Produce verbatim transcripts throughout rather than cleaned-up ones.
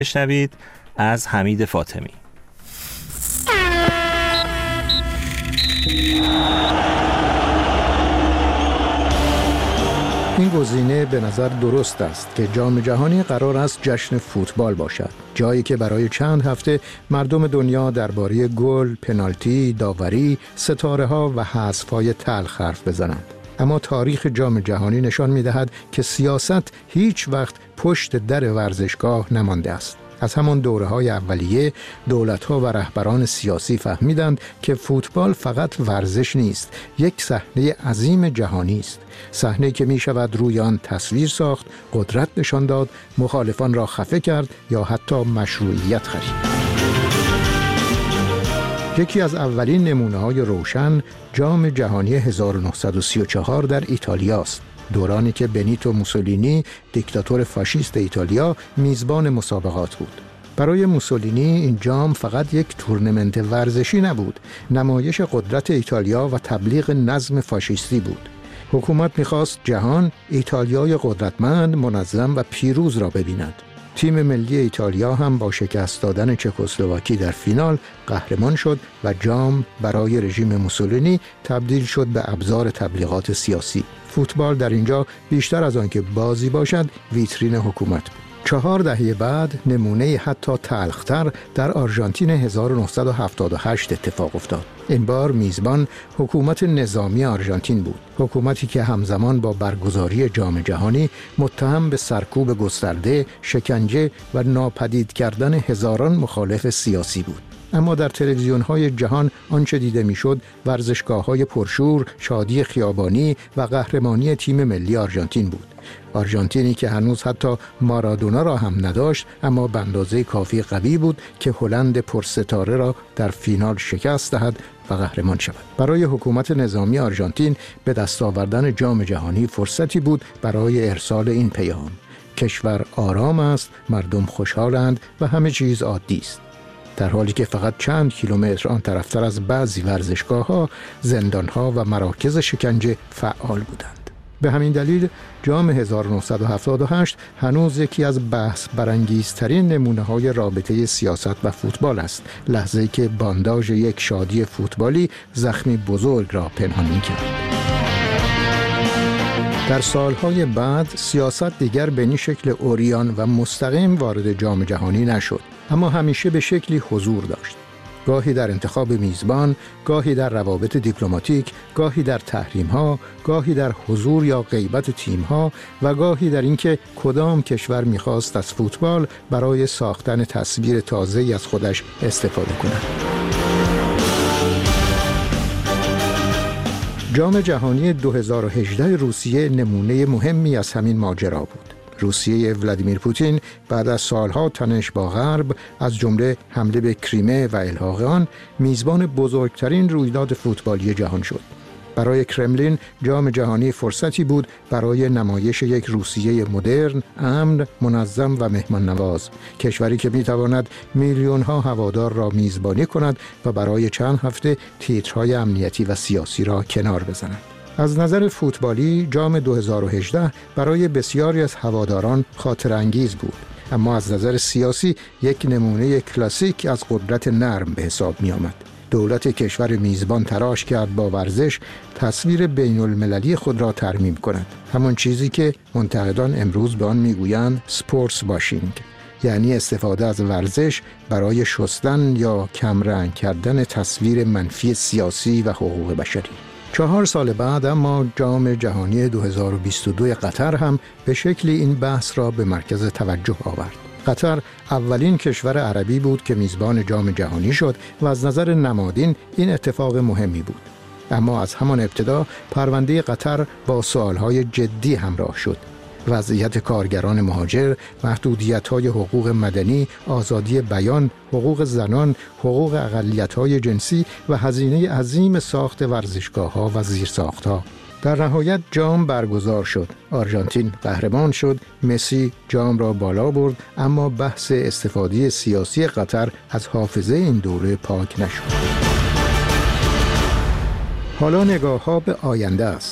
بشنوید از حمید فاطمی. این گزینه به نظر درست است که جام جهانی قرار است جشن فوتبال باشد، جایی که برای چند هفته مردم دنیا درباره گل، پنالتی، داوری، ستاره‌ها و حذف‌های تلخ حرف بزنند. اما تاریخ جام جهانی نشان می‌دهد که سیاست هیچ وقت پشت در ورزشگاه نمانده است. از همان دوره‌های اولیه دولت‌ها و رهبران سیاسی فهمیدند که فوتبال فقط ورزش نیست، یک صحنه عظیم جهانی است، صحنه‌ای که می‌شود روی آن تصویر ساخت، قدرت نشان داد، مخالفان را خفه کرد یا حتی مشروعیت خرید. یکی از اولین نمونه‌های روشن جام جهانی هزار و نهصد و سی و چهار در ایتالیا است، دورانی که بنیتو موسولینی دیکتاتور فاشیست ایتالیا میزبان مسابقات بود. برای موسولینی این جام فقط یک تورنمنت ورزشی نبود، نمایش قدرت ایتالیا و تبلیغ نظم فاشیستی بود. حکومت می‌خواست جهان ایتالیای قدرتمند، منظم و پیروز را ببیند. تیم ملی ایتالیا هم با شکست دادن چکسلواکی در فینال قهرمان شد و جام برای رژیم موسولینی تبدیل شد به ابزار تبلیغات سیاسی. فوتبال در اینجا بیشتر از آنکه بازی باشد ویترین حکومت بود. چهار دهه بعد نمونه حتی تلختر در آرژانتین هزار و نهصد و هفتاد و هشت اتفاق افتاد. این بار میزبان حکومت نظامی آرژانتین بود، حکومتی که همزمان با برگزاری جام جهانی متهم به سرکوب گسترده، شکنجه و ناپدید کردن هزاران مخالف سیاسی بود. اما در تلویزیون‌های جهان آنچه دیده می‌شد ورزشگاه‌های پرشور، شادی خیابانی و قهرمانی تیم ملی آرژانتین بود. آرژانتینی که هنوز حتی مارادونا را هم نداشت، اما به اندازه کافی قوی بود که هلند پرستاره را در فینال شکست دهد و قهرمان شود. برای حکومت نظامی آرژانتین به دست آوردن جام جهانی فرصتی بود برای ارسال این پیام: کشور آرام است، مردم خوشحالند و همه چیز عادی است. در حالی که فقط چند کیلومتر آن طرفتر از بعضی ورزشگاه‌ها، زندان‌ها و مراکز شکنجه فعال بودند. به همین دلیل جام هزار و نهصد و هفتاد و هشت هنوز یکی از بحث برانگیزترین نمونه‌های رابطه سیاست و فوتبال است، لحظه‌ای که بانداژ یک شادی فوتبالی زخمی بزرگ را پنهان می‌کرد. در سالهای بعد سیاست دیگر به این شکل عریان و مستقیم وارد جام جهانی نشد، اما همیشه به شکلی حضور داشت. گاهی در انتخاب میزبان، گاهی در روابط دیپلماتیک، گاهی در تحریم‌ها، گاهی در حضور یا غیبت تیم‌ها و گاهی در اینکه کدام کشور می‌خواست از فوتبال برای ساختن تصویر تازه‌ای از خودش استفاده کند. جام جهانی دو هزار و هجده روسیه نمونه مهمی از همین ماجرا بود. روسیه ولادیمیر پوتین بعد از سالها تنش با غرب، از جمله حمله به کریمه و الحاق آن، میزبان بزرگترین رویداد فوتبالی جهان شد. برای کرملین جام جهانی فرصتی بود برای نمایش یک روسیه مدرن، امن، منظم و مهمان نواز، کشوری که میتواند میلیون ها هوادار را میزبانی کند و برای چند هفته تیترهای امنیتی و سیاسی را کنار بزند. از نظر فوتبالی جام دو هزار و هجده برای بسیاری از هواداران خاطر انگیز بود، اما از نظر سیاسی یک نمونه کلاسیک از قدرت نرم به حساب می آمد. دولت کشور میزبان تلاش کرد با ورزش تصویر بین المللی خود را ترمیم کند، همان چیزی که منتقدان امروز به آن میگویند سپورتس واشینگ، یعنی استفاده از ورزش برای شستن یا کمرنگ کردن تصویر منفی سیاسی و حقوق بشری. چهار سال بعد اما جام جهانی دو هزار و بیست و دو قطر هم به شکلی این بحث را به مرکز توجه آورد. قطر اولین کشور عربی بود که میزبان جام جهانی شد و از نظر نمادین این اتفاق مهمی بود. اما از همان ابتدا پرونده قطر با سوالهای جدی همراه شد. وضعیت کارگران مهاجر، محدودیت‌های حقوق مدنی، آزادی بیان، حقوق زنان، حقوق اقلیت‌های جنسی و هزینه عظیم ساخت ورزشگاه‌ها و زیرساخت‌ها. در نهایت جام برگزار شد. آرژانتین قهرمان شد، مسی جام را بالا برد، اما بحث استفاده سیاسی قطر از حافظه این دوره پاک نشد. حالا نگاه‌ها به آینده است.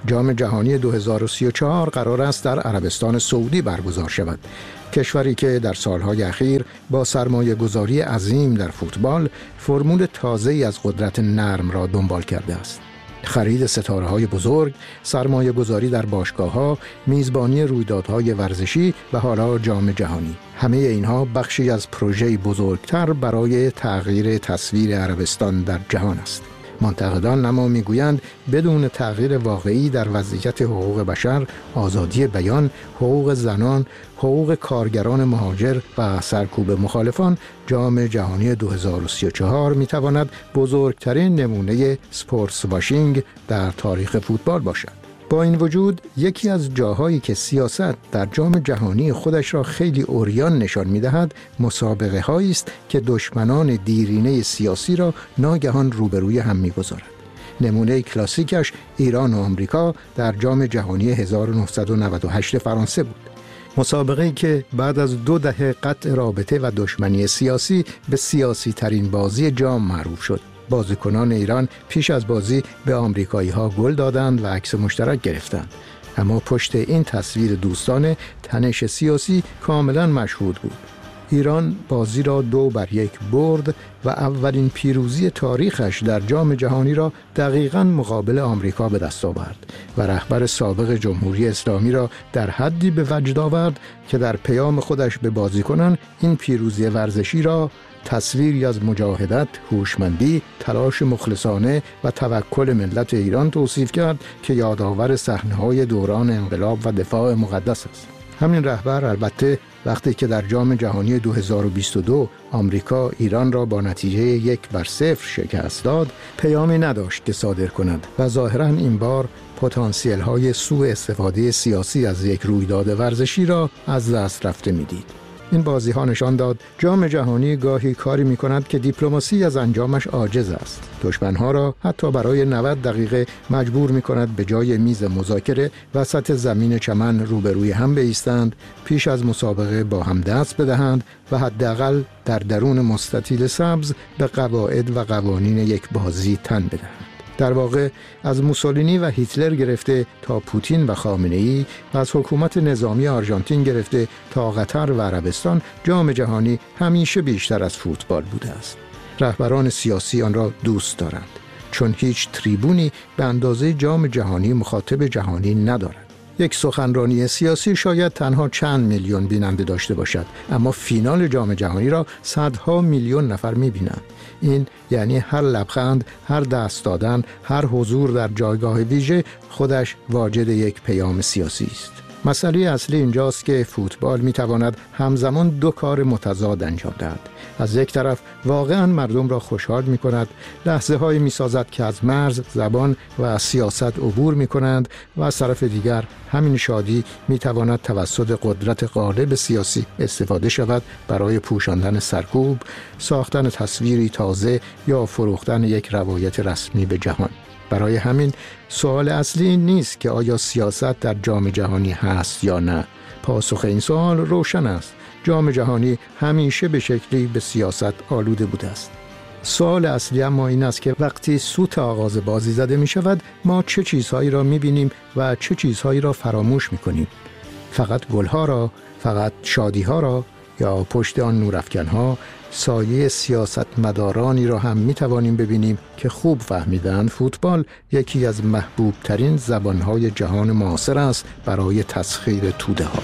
جام جهانی دو هزار و سی و چهار قرار است در عربستان سعودی برگزار شود. کشوری که در سالهای اخیر با سرمایه گذاری عظیم در فوتبال فرمول تازه‌ای از قدرت نرم را دنبال کرده است. خرید ستاره‌های بزرگ، سرمایه گذاری در باشگاه‌ها، میزبانی رویدادهای ورزشی و حالا جام جهانی. همه اینها بخشی از پروژه‌ای بزرگتر برای تغییر تصویر عربستان در جهان است. منتقدان اما میگویند بدون تغییر واقعی در وضعیت حقوق بشر، آزادی بیان، حقوق زنان، حقوق کارگران مهاجر و سرکوب مخالفان، جام جهانی دو هزار و سی و چهار میتواند بزرگترین نمونه سپورتس واشینگ در تاریخ فوتبال باشد. با این وجود یکی از جاهایی که سیاست در جام جهانی خودش را خیلی عریان نشان می‌دهد، مسابقه هایی است که دشمنان دیرینه سیاسی را ناگهان روبروی هم می‌گذارد. نمونه کلاسیکش ایران و آمریکا در جام جهانی هزار و نهصد و نود و هشت فرانسه بود. مسابقه‌ای که بعد از دو دهه قطع رابطه و دشمنی سیاسی به سیاسی ترین بازی جام معروف شد. بازیکنان ایران پیش از بازی به آمریکایی‌ها گل دادند و عکس مشترک گرفتند. اما پشت این تصویر دوستانه تنش سیاسی کاملا مشهود بود. ایران بازی را دو بر یک برد و اولین پیروزی تاریخش در جام جهانی را دقیقاً مقابل آمریکا به دست آورد و رهبر سابق جمهوری اسلامی را در حدی به وجد آورد که در پیام خودش به بازیکنان این پیروزی ورزشی را تصویری از مجاهدت، هوشمندی، تلاش مخلصانه و توکل ملت ایران توصیف کرد که یادآور صحنه‌های دوران انقلاب و دفاع مقدس است. همین رهبر البته وقتی که در جام جهانی دو هزار و بیست و دو آمریکا ایران را با نتیجه یک بر صفر شکست داد، پیامی نداشت که صادر کند و ظاهراً این بار پتانسیل های سوء استفاده سیاسی از یک رویداد ورزشی را از دست رفته می‌دید. این بازی ها نشان داد جام جهانی گاهی کاری می کند که دیپلماسی از انجامش عاجز است. دشمنها را حتی برای نود دقیقه مجبور می کند به جای میز مذاکره وسط زمین چمن روبروی هم بایستند، پیش از مسابقه با هم دست بدهند و حداقل در درون مستطیل سبز به قواعد و قوانین یک بازی تن بدهند. در واقع از موسولینی و هیتلر گرفته تا پوتین و خامنه‌ای و از حکومت نظامی آرژانتین گرفته تا قطر و عربستان، جام جهانی همیشه بیشتر از فوتبال بوده است. رهبران سیاسی آن را دوست دارند چون هیچ تریبونی به اندازه جام جهانی مخاطب جهانی ندارد. یک سخنرانی سیاسی شاید تنها چند میلیون بیننده داشته باشد، اما فینال جام جهانی را صدها میلیون نفر می‌بینند. این یعنی هر لبخند، هر دست دادن، هر حضور در جایگاه ویژه خودش واجد یک پیام سیاسی است. مسئله اصلی اینجاست که فوتبال میتواند همزمان دو کار متضاد انجام دهد. از یک طرف واقعا مردم را خوشحال می کند، لحظه هایی می سازد که از مرز، زبان و سیاست عبور می کنند و از طرف دیگر همین شادی می تواند توسط قدرت غالب سیاسی استفاده شود برای پوشاندن سرکوب، ساختن تصویری تازه یا فروختن یک روایت رسمی به جهان. برای همین سوال اصلی این نیست که آیا سیاست در جام جهانی هست یا نه. پاسخ این سوال روشن است. جام جهانی همیشه به شکلی به سیاست آلوده بوده است. سوال اصلی اما این است که وقتی سوت آغاز بازی زده می شود، ما چه چیزهایی را می بینیم و چه چیزهایی را فراموش می کنیم. فقط گلها را، فقط شادیها را، یا پشت آن نورافکنها سایه سیاستمدارانی را هم می توانیم ببینیم که خوب فهمیدن فوتبال یکی از محبوب ترین زبانهای جهان معاصر است برای تسخیر توده ها.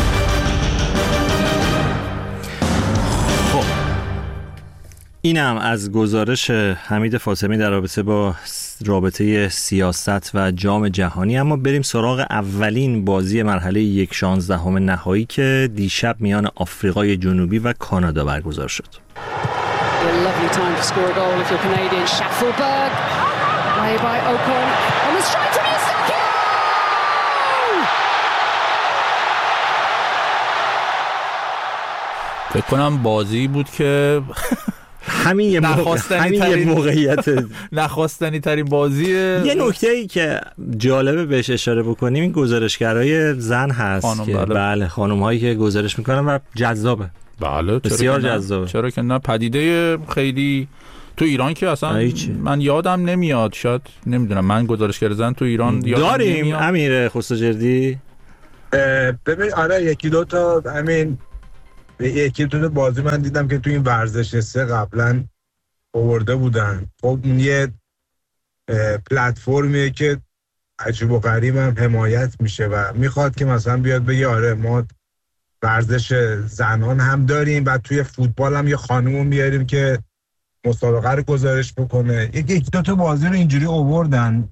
خب اینم از گزارش حمید فاطمی در رابطه با رابطه سیاست و جام جهانی. اما بریم سراغ اولین بازی مرحله یک شانزدهم نهایی که دیشب میان آفریقای جنوبی و کانادا برگزار شد. فکر کنم بازی بود که همین یه نخواستنی ترین موقعیت نخواستنی ترین بازی. یه نکته‌ای که جالبه بهش اشاره بکنیم این گزارشگرای زن هست خانم، که بله, بله خانم‌هایی که گزارش میکنن و جذابه. بله بسیار جذابه. چرا که نه، پدیده خیلی تو ایران که اصلا من یادم نمیاد، شاید نمیدونم من گزارشگر زن تو ایران داریم. امیر خسروجردی ببین آره یکی دو تا همین یکی دو تا بازی من دیدم که تو این ورزش سه قبلا آورده بودن. خب این یه پلتفرمیه که عجیب و غریب هم حمایت میشه و میخواد که مثلا بیاد بگه آره ما ورزش زنان هم داریم و توی فوتبال هم یه خانوم میاریم که مسابقه رو گزارش بکنه. یکی دو تا بازی رو اینجوری آوردن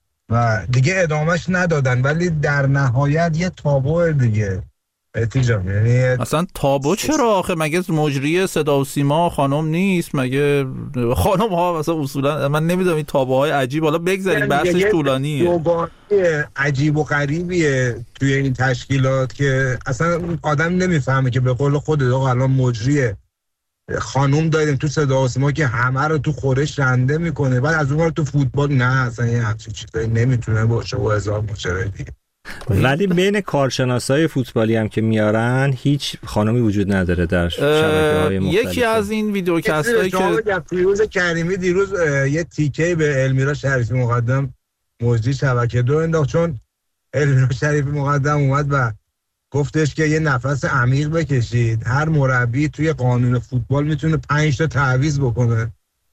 و دیگه ادامهش ندادن، ولی در نهایت یه تابو دیگه اتیجام. یعنی اصلا تابو چرا آخه؟ مگه مجری صدا و سیما خانم نیست؟ مگه خانم ها مثلا اصولا من نمیدونم این تابوهای عجیب، حالا بگذاریم بحثش طولانیه. دوگانه عجیب و غریبیه توی این تشکیلات که اصلا آدم نمیفهمه که به قول خودت آقا الان مجریه خانوم داریم تو صدا و سیما که همه رو تو خورش رنده میکنه، بعد از اون تو فوتبال نه اصلا یه همچین چیزایی نمیتونه باشه و هزار ماجرای دیگه. ولی بین کارشناسای فوتبالی هم که میارن هیچ خانمی وجود نداره در شبکه‌های مختلف. یکی از این ویدیوکستایی که فیروز کریمی دیروز یه تیکه به المیرا شریفی مقدم مجری شبکه دو انداخت، چون المیرا شریفی مقدم اومد و گفتش که یه نفس عمیق بکشید، هر مربی توی قانون فوتبال میتونه پنج تا تعویض بکنه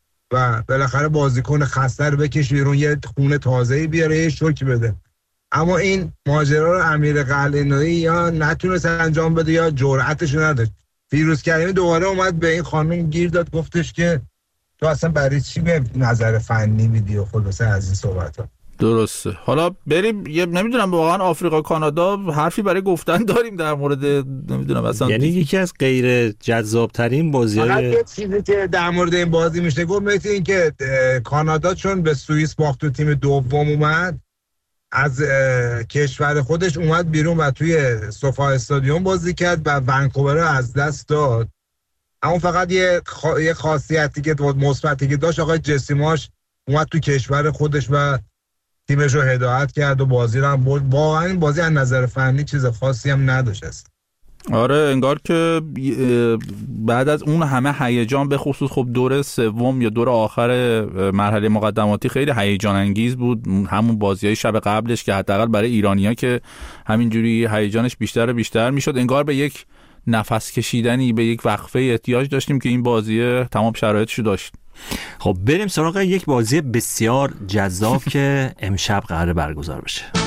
و بالاخره بازیکن خسته رو بکشه بیرون، یه خون تازه‌ای بیاره، یه شوک بده. اما این ماجرا رو امیر قلعه‌نویی یا نتونست انجام بده یا جرأتش نداشت. فیروز کریمی دوباره اومد به این خانم گیر داد، گفتش که تو اصلا برای چی به نظر فنی میدی و خلاصه از این صحبت‌ها. درسته. حالا بریم یه نمیدونم واقعا آفریقا کانادا حرفی برای گفتن داریم در مورد نمیدونم اصلا، یعنی یکی از غیر جذاب ترین بازی‌های یه چیزی که در مورد این بازی میشه گفت مثل این که کانادا چون به سوئیس باخت تو تیم دوم اومد از کشور خودش اومد بیرون و توی سوفا استادیوم بازی کرد و ونکوور رو از دست داد. اما فقط یه خا... یه خاصیتی که مثبتی که داشت آقای جسیماش اومد تو کشور خودش و تیمش رو هدایت کرد و بازی رو هم برد. واقعا این بازی از نظر فنی چیز خاصی هم نداشت است. آره انگار که بعد از اون همه هیجان به خصوص خب دور سوم یا دور آخر مرحله مقدماتی خیلی هیجان انگیز بود، همون بازی‌های شب قبلش که حداقل برای ایرانی‌ها که همینجوری هیجانش بیشتر و بیشتر میشد، انگار به یک نفس کشیدنی، به یک وقفه احتیاج داشتیم که این بازی تمام شرایطشو داشت. خب بریم سراغ یک بازی بسیار جذاب که امشب قراره برگزار بشه.